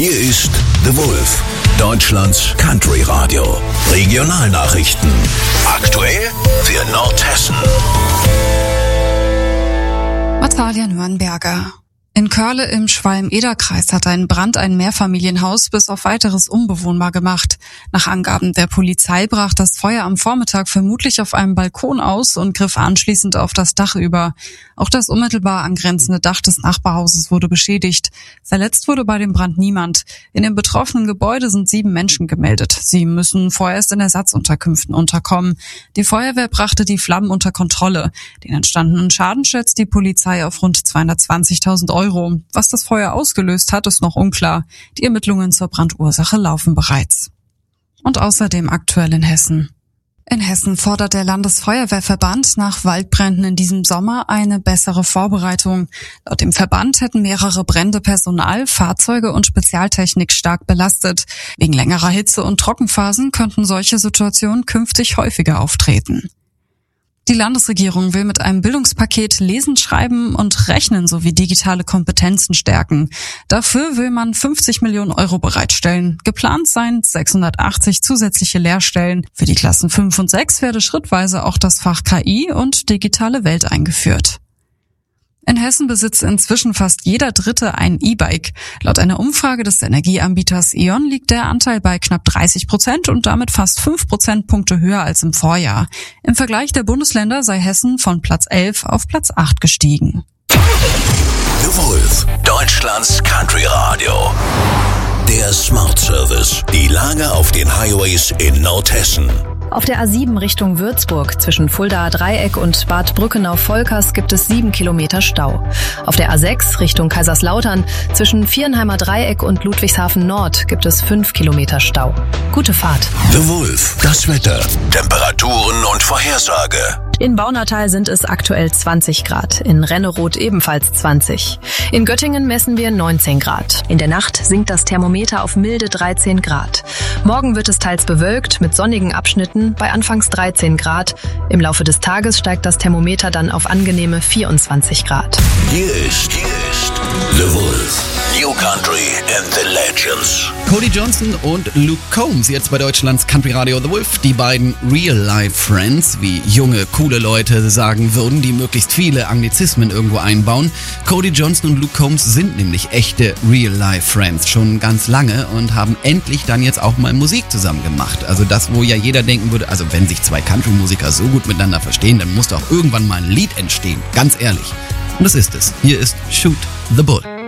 Hier ist The Wolf, Deutschlands Country Radio. Regionalnachrichten. Aktuell für Nordhessen. Natalia Nürnberger. In Körle im Schwalm-Eder-Kreis hat ein Brand ein Mehrfamilienhaus bis auf weiteres unbewohnbar gemacht. Nach Angaben der Polizei brach das Feuer am Vormittag vermutlich auf einem Balkon aus und griff anschließend auf das Dach über. Auch das unmittelbar angrenzende Dach des Nachbarhauses wurde beschädigt. Verletzt wurde bei dem Brand niemand. In dem betroffenen Gebäude sind 7 Menschen gemeldet. Sie müssen vorerst in Ersatzunterkünften unterkommen. Die Feuerwehr brachte die Flammen unter Kontrolle. Den entstandenen Schaden schätzt die Polizei auf rund 220.000 €. Was das Feuer ausgelöst hat, ist noch unklar. Die Ermittlungen zur Brandursache laufen bereits. Und außerdem aktuell in Hessen. In Hessen fordert der Landesfeuerwehrverband nach Waldbränden in diesem Sommer eine bessere Vorbereitung. Laut dem Verband hätten mehrere Brände Personal, Fahrzeuge und Spezialtechnik stark belastet. Wegen längerer Hitze- und Trockenphasen könnten solche Situationen künftig häufiger auftreten. Die Landesregierung will mit einem Bildungspaket Lesen, Schreiben und Rechnen sowie digitale Kompetenzen stärken. Dafür will man 50 Millionen € bereitstellen. Geplant seien 680 zusätzliche Lehrstellen. Für die Klassen 5 und 6 werde schrittweise auch das Fach KI und digitale Welt eingeführt. In Hessen besitzt inzwischen fast jeder Dritte ein E-Bike. Laut einer Umfrage des Energieanbieters E.ON liegt der Anteil bei knapp 30% und damit fast 5 Prozentpunkte höher als im Vorjahr. Im Vergleich der Bundesländer sei Hessen von Platz 11 auf Platz 8 gestiegen. The Wolf, Deutschlands Country Radio. Der Smart Service. Die Lage auf den Highways in Nordhessen. Auf der A7 Richtung Würzburg zwischen Fuldaer Dreieck und Bad Brückenau-Volkers gibt es 7 Kilometer Stau. Auf der A6 Richtung Kaiserslautern zwischen Vierenheimer Dreieck und Ludwigshafen Nord gibt es 5 Kilometer Stau. Gute Fahrt. The Wolf, das Wetter, Temperaturen und Vorhersage. In Baunatal sind es aktuell 20 Grad, in Renneroth ebenfalls 20. In Göttingen messen wir 19 Grad. In der Nacht sinkt das Thermometer auf milde 13 Grad. Morgen wird es teils bewölkt mit sonnigen Abschnitten bei anfangs 13 Grad. Im Laufe des Tages steigt das Thermometer dann auf angenehme 24 Grad. Hier ist The Wolf. New Country and the Legends. Cody Johnson und Luke Combs, jetzt bei Deutschlands Country Radio The Wolf. Die beiden Real-Life-Friends, wie junge, coole Leute sagen würden, die möglichst viele Anglizismen irgendwo einbauen. Cody Johnson und Luke Combs sind nämlich echte Real-Life-Friends schon ganz lange und haben endlich dann jetzt auch mal Musik zusammen gemacht. Also das, wo ja jeder denken würde, also wenn sich 2 Country-Musiker so gut miteinander verstehen, dann muss doch irgendwann mal ein Lied entstehen. Ganz ehrlich. Und das ist es. Hier ist Shoot the Bull.